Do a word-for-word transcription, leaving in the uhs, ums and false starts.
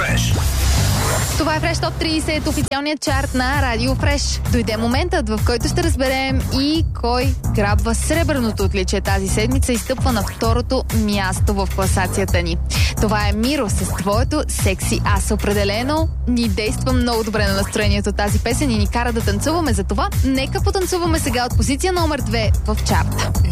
Фреш. Това е Фреш Топ трийсет, официалният чарт на Радио Фреш. Дойде моментът, в който ще разберем и кой грабва сребърното отличие тази седмица и стъпва на второто място в класацията ни. Това е Миро с твоето секси аз. Определено ни действа много добре на настроението тази песен и ни кара да танцуваме. За това нека потанцуваме сега от позиция номер две в чарта.